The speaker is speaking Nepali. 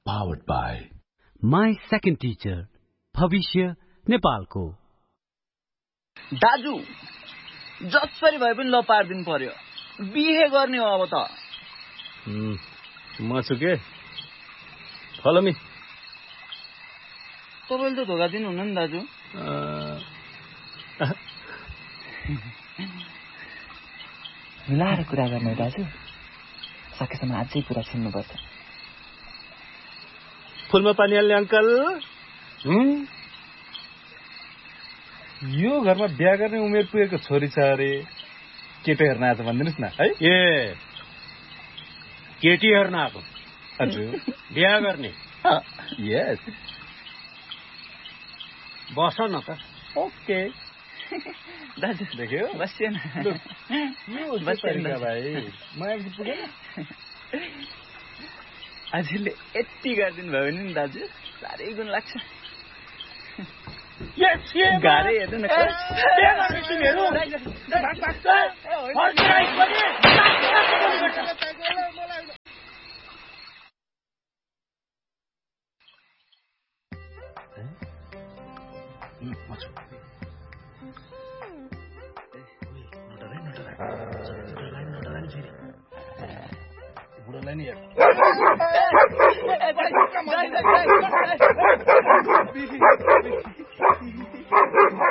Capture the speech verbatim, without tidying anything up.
Powered by My Second Teacher, भविष्य नेपालको। दाजु जसरी भए पनि ल पार्दिनु पर्यो, बिहे गर्ने हो अब त। म छु के फलो मी। तपाईले त धोका दिनुहुन्न नि दाजु। मिलाएर कुरा गर्ने दाजु, सकेसम्म अझै कुरा छिन्नुपर्छ। फुलमा पानी हाल्ने अङ्कल। यो घरमा बिहा गर्ने उमेर पुगेको छोरी छ अरे, केटो हेर्न आएको भनिदिनुहोस् न है। ए केटी हेर्न आएको? हजुर। बिहा गर्ने? यस। बस न त। ओके दाजु देख्यो बस्दैन बस्दैन भाइ। म आएपछि पुगेन। हजुरले यति गरिदिनु भयो भने नि दाजु साह्रै गुण लाग्छ। गाह्रै हेर्नु न। बुढोलाई नि